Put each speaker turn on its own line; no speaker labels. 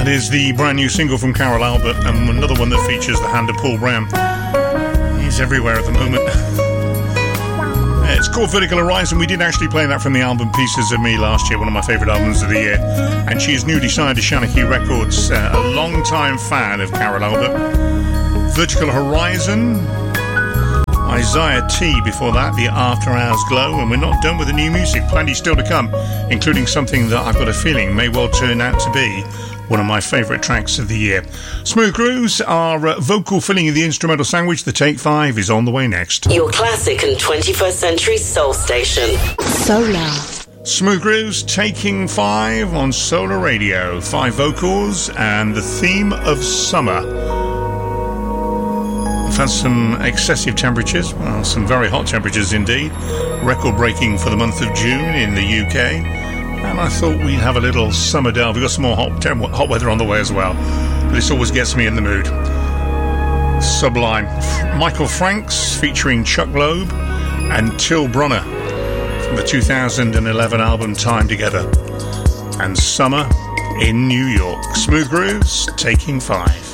is the brand new single from Carol Albert, and another one that features the hand of Paul Brown. He's everywhere at the moment. It's called Vertical Horizon. We did actually play that from the album Pieces of Me last year, one of my favourite albums of the year. And she is newly signed to Shanachie Records, a long-time fan of Carol Albert. Vertical Horizon, Isaiah T before that, the After Hours Glow, and we're not done with the new music. Plenty still to come, including something that I've got a feeling may well turn out to be one of my favourite tracks of the year. Smooth Grooves, our vocal filling of the instrumental sandwich. The Take 5 is on the way next.
Your classic and 21st century soul station. Solar.
Smooth Grooves, Taking 5 on Solar Radio. 5 vocals and the theme of summer. We've had some excessive temperatures, well, some very hot temperatures indeed. Record breaking for the month of June in the UK. And I thought we'd have a little summer delve. We've got some more hot weather on the way as well. But this always gets me in the mood. Sublime. Michael Franks featuring Chuck Loeb and Till Brunner from the 2011 album Time Together. And Summer in New York. Smooth Grooves, Taking 5.